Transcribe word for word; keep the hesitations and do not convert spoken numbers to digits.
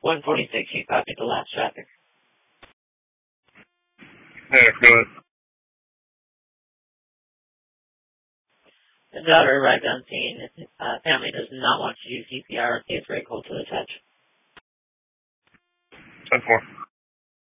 one forty-six, you copied the last traffic. Yeah, go ahead. The daughter arrived on scene. His uh, family does not want to use C P R. He is very cold to the touch. ten four.